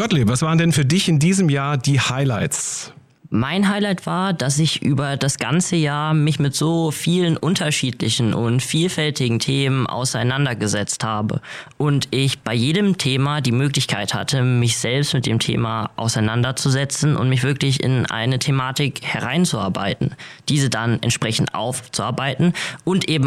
Gottlieb, was waren denn für dich in diesem Jahr die Highlights? Mein Highlight war, dass ich über das ganze Jahr mich mit so vielen unterschiedlichen und vielfältigen Themen auseinandergesetzt habe und ich bei jedem Thema die Möglichkeit hatte, mich selbst mit dem Thema auseinanderzusetzen und mich wirklich in eine Thematik hereinzuarbeiten, diese dann entsprechend aufzuarbeiten und eben